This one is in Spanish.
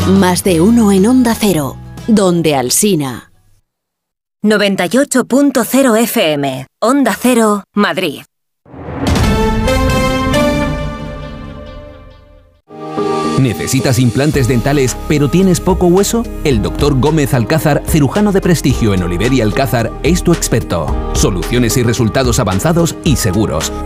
Más de uno en Onda Cero, donde Alsina. 98.0 FM, Onda Cero, Madrid. ¿Necesitas implantes dentales pero tienes poco hueso? El Dr. Gómez Alcázar, cirujano de prestigio en Oliver y Alcázar, es tu experto. Soluciones y resultados avanzados y seguros.